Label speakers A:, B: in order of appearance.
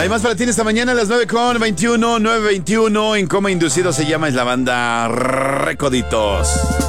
A: Hay más para ti esta mañana a las 9:21, 9:21. En coma inducido se llama, es la banda Recoditos.